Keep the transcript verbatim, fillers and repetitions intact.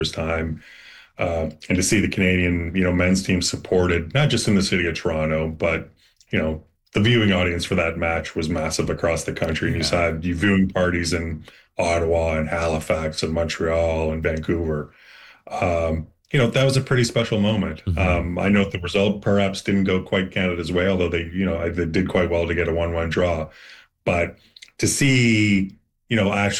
first time. Uh, and to see the Canadian, you know, men's team supported, not just in the city of Toronto, but, you know, the viewing audience for that match was massive across the country. And you Yeah. saw you viewing parties in Ottawa and Halifax and Montreal and Vancouver. Um, you know, that was a pretty special moment. Hmm. Um, I know the result perhaps didn't go quite Canada's way, although they, you know, they did quite well to get a one-one draw. But to see, you know, actually